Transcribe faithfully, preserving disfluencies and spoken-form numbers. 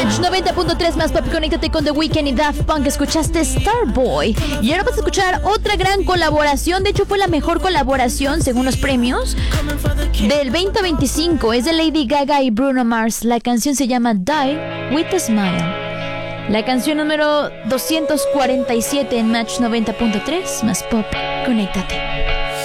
Match noventa punto tres más pop, conéctate con The Weeknd y Daft Punk. Escuchaste Starboy. Y ahora vas a escuchar otra gran colaboración. De hecho, fue la mejor colaboración según los premios del veinte veinticinco. Es de Lady Gaga y Bruno Mars. La canción se llama Die With A Smile. La canción número doscientos cuarenta y siete en Match noventa punto tres más pop, conéctate.